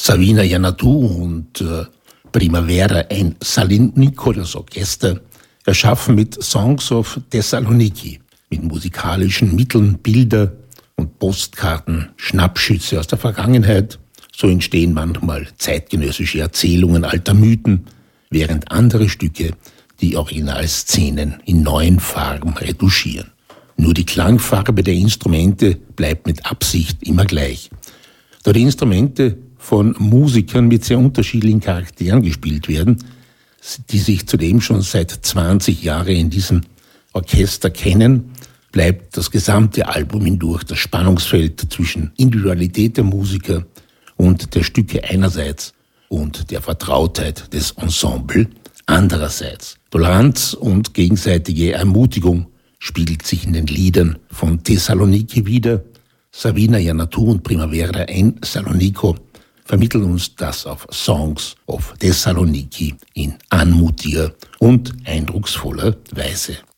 Savina Iannutu und Primavera, ein Salonicco, das Orchester, erschaffen mit Songs of Thessaloniki, mit musikalischen Mitteln, Bilder und Postkarten, Schnappschüsse aus der Vergangenheit. So entstehen manchmal zeitgenössische Erzählungen alter Mythen, während andere Stücke die Originalszenen in neuen Farben retuschieren. Nur die Klangfarbe der Instrumente bleibt mit Absicht immer gleich. Da die Instrumente von Musikern mit sehr unterschiedlichen Charakteren gespielt werden, die sich zudem schon seit 20 Jahren in diesem Orchester kennen, bleibt das gesamte Album hindurch das Spannungsfeld zwischen Individualität der Musiker und der Stücke einerseits und der Vertrautheit des Ensemble andererseits. Toleranz und gegenseitige Ermutigung spiegelt sich in den Liedern von Thessaloniki wider. Savina Iannutu und Primavera, ein Salonico vermitteln uns das auf Songs of Thessaloniki in anmutiger und eindrucksvoller Weise.